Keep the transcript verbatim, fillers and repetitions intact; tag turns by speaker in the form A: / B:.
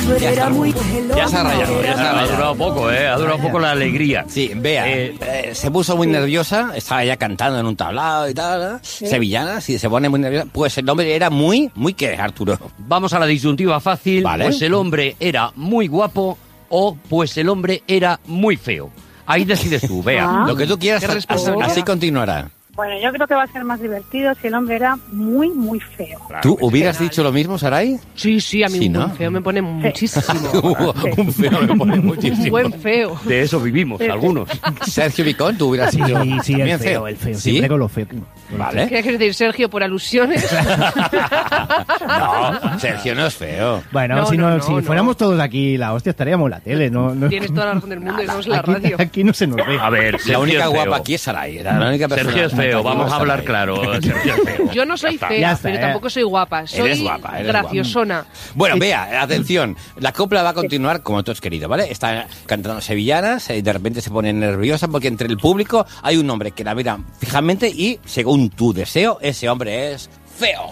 A: Ya, está. Ya se ha rayado, ya se ha
B: Ha
A: rayado.
B: durado poco, ¿eh? Ha durado poco la alegría.
A: Sí, vea,
B: Eh,
A: eh, se puso muy nerviosa, estaba ya cantando en un tablado y tal, ¿eh? Sevillana, sí, se pone muy nerviosa. Pues el hombre era muy, muy ¿qué, Arturo?
B: Vamos a la disyuntiva fácil.
A: Vale.
B: Pues el hombre era muy guapo o pues el hombre era muy feo. Ahí decides tú, vea.
C: Ah.
A: Lo que tú quieras,
B: ¿Qué
A: así,
B: responsabilidad?
A: así continuará.
C: Bueno, yo creo que va a ser más divertido si el hombre era muy, muy feo.
A: ¿Tú hubieras dicho lo mismo, Saray?
D: Sí, sí, a mí
A: Sí,
D: un
A: ¿no?
D: buen feo me pone muchísimo.
A: Un feo me pone
D: Un
A: muchísimo.
D: buen feo.
B: De eso vivimos, algunos.
A: Sergio Vicón, tú hubieras
E: Sí,
A: dicho
E: sí, el
A: también
E: feo, el feo.
A: ¿Sí?
E: Siempre con lo feo.
A: Vale.
D: ¿Qué quieres decir, Sergio, por alusiones?
A: No, Sergio no es feo.
E: Bueno,
D: No,
E: si,
D: no,
E: no,
D: no,
E: si
D: no.
E: fuéramos todos aquí, la hostia, estaríamos en la tele. No, no,
D: Tienes toda la razón del mundo, estamos en la
E: aquí,
D: radio.
E: aquí no se nos ve.
B: A ver,
A: La
B: Sergio
A: única
B: es feo.
A: guapa aquí es Saray. Era la única persona.
B: Sergio es feo, vamos a hablar
A: Saray.
B: claro. Sergio es feo.
D: Yo no soy
B: Ya está.
D: fea,
E: Ya está,
D: pero
E: eh.
D: tampoco soy guapa. Soy
A: Eres guapa, eres
D: graciosona.
A: Bueno, vea, atención, la copla va a continuar como tú has querido, ¿vale? Está cantando sevillanas y de repente se pone nerviosa porque entre el público hay un hombre que la mira fijamente y, según tu deseo, ese hombre es feo.